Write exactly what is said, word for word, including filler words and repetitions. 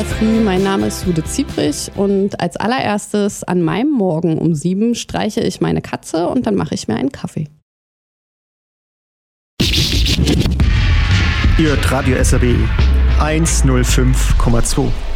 der Früh. Mein Name ist Judith Ziebrich und als allererstes an meinem Morgen um sieben streiche ich meine Katze und dann mache ich mir einen Kaffee. Ihr hört Radio S R B hundertfünf Komma zwei.